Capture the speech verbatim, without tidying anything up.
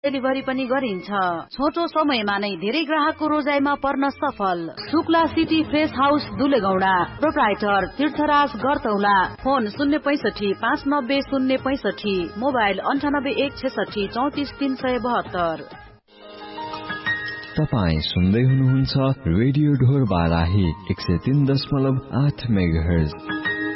Delivery पनि गरिन्छ। छोटो समयमा नै धेरै ग्राहकको रोजाइमा पर्न सफल। Shukla city fresh house दुलेगौडा, proprietor तीर्थराज गरतौला। फोन शून्य पैसठी पाँच नब्बे शून्य पैसठी, मोबाइल अन्ठानब्बे एक छेसठी चौतिस तीन सय बहत्तर। तपाईँ सुन्दै हुनुहुन्छ रेडियो ढोर बाराही एक सय तीन दशमलव आठ मेगाहर्ज।